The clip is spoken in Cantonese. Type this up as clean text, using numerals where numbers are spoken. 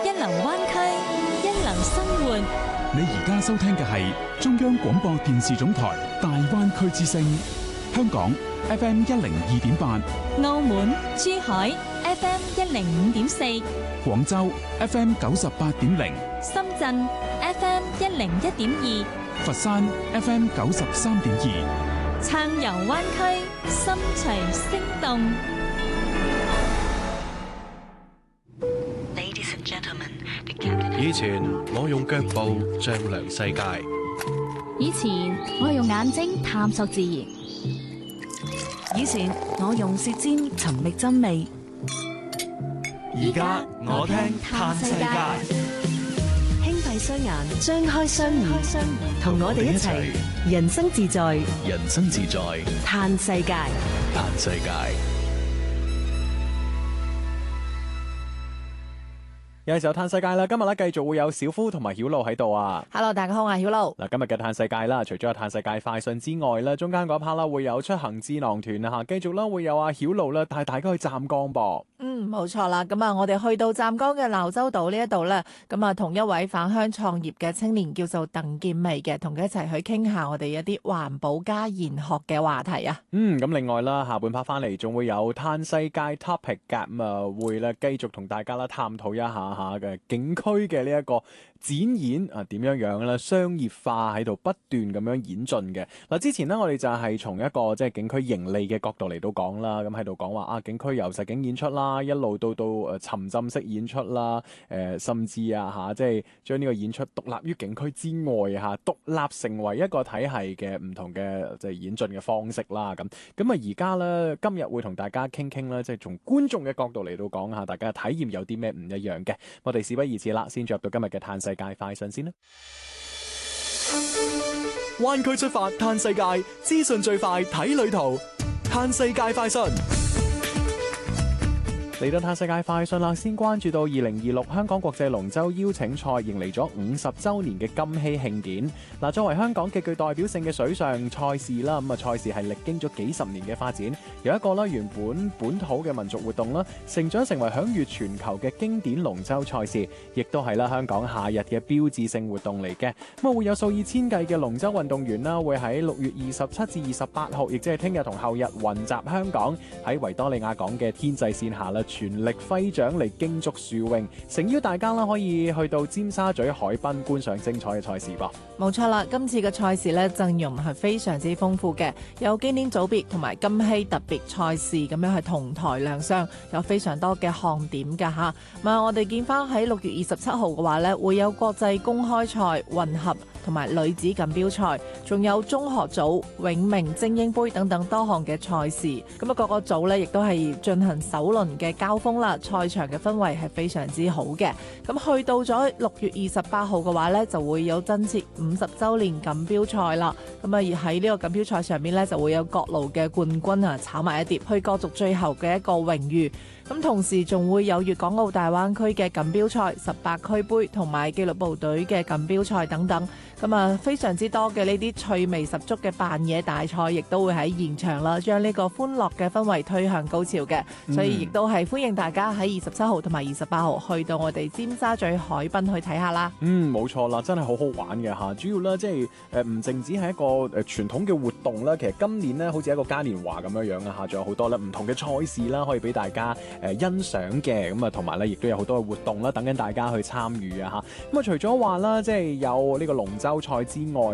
一流灣區，一流生活。 你而家收聽嘅係中央廣播電視總台大灣區之聲，香港 FM 102.8， 澳門、珠海 FM 105.4， 廣州 FM 98.0， 深圳 FM 101.2， 佛山 FM 93.2， 暢遊灣區，心隨聲動。 以前我用腳步丈量世界， 以前我用眼睛探索自然， 以前我用舌尖尋覓真味， 而家我聽嘆世界。 輕閉雙眼，張開雙耳，同我哋一齊人生自在， 人生自在， 嘆世界， 嘆世界。 有時候嘆世界啦，今日咧繼續會有小夫同埋曉露喺度啊。 Hello， 大家好啊，曉露。 嗱，今日嘅嘆世界啦，除咗有嘆世界快訊之外咧，中間嗰 part 啦會有出行智囊團啊吓，繼續啦會有阿曉露啦帶大家去湛江噃。 冇錯啦。咁啊，我哋去到湛江嘅鬧洲島呢一度咧，咁啊，同一位返鄉創業嘅青年叫做鄧建薇嘅，同佢一齊去傾下我哋一啲環保加研學嘅話題啊。 咁另外啦，下半 part 翻嚟仲會有嘆世界 topic 嘅，咁啊會咧繼續同大家啦探討一下嘅景區嘅呢一個展演啊，點樣樣咧商業化喺度不斷咁樣演進嘅。嗱，之前呢，我哋就係從一個即係景區盈利嘅角度嚟到講啦，咁喺度講話啊景區由實景演出啦，一路到沉浸式演出啦，甚至即係將呢個演出獨立於景區之外獨立成為一個體系嘅唔同嘅即係演進嘅方式啦。咁而家咧今日會同大家傾傾啦，即係從觀眾嘅角度嚟到講下，大家嘅體驗有啲咩唔一樣嘅。我哋事不宜遲啦，先進入到今日嘅嘆世界快訊先啦。 灣區出發嘆世界，資訊最快睇旅途，嘆世界快訊。 嚟到嘆世界快訊啦，先關注到2026香港國際龍舟邀請賽迎嚟咗50週年嘅金禧慶典。嗱，作為香港極具代表性嘅水上賽事啦，咁賽事係歷經咗幾十年嘅發展，由一個原本土嘅民族活動啦，成長成為享譽全球嘅經典龍舟賽事，亦都係香港夏日嘅標誌性活動嚟嘅。咁會有數以千計嘅龍舟運動員啦，會喺6月27至28號，亦即係聽日同後日雲集香港，喺維多利亞港嘅天際線下啦，全力揮掌嚟競逐殊榮，誠邀大家啦可以去到尖沙咀海濱觀賞精彩嘅賽事噃。 冇錯啦，今次嘅賽事咧陣容係非常之豐富嘅，有經典組別同埋金禧特別賽事咁樣係同台亮相，有非常多嘅看點㗎吓。我哋見翻喺6月27號嘅話咧，會有國際公開賽、混合同埋女子錦標賽，仲有中學組、永明精英杯等等多項嘅賽事。咁各個組咧亦都係進行首輪嘅交鋒啦，賽場嘅氛圍係非常之好嘅。咁去到咗6月28號嘅話咧，就會有增設50週年錦標賽啦。而喺呢個錦標賽上面咧，就會有各路嘅冠軍炒埋一碟，去角逐最後嘅一個榮譽。咁同時仲會有粵港澳大灣區嘅錦標賽、18區杯同埋紀律部隊嘅錦標賽等等。非常之多嘅呢啲趣味十足嘅扮野大賽，亦都會喺現場啦，將呢個歡樂嘅氛圍推向高潮嘅。所以亦都係歡迎大家喺27號同埋28號去到我哋尖沙咀海濱去睇下啦。 冇錯啦，真係好好玩嘅嚇。主要咧即係唔淨止係一個傳統嘅活動啦，其實今年咧好似一個嘉年華咁樣樣啊嚇，仲有好多咧唔同嘅賽事啦，可以俾大家欣賞嘅。咁同埋咧亦都有好多嘅活動啦，等緊大家去參與啊嚇。除咗話啦，即係有呢個龍舟賽之外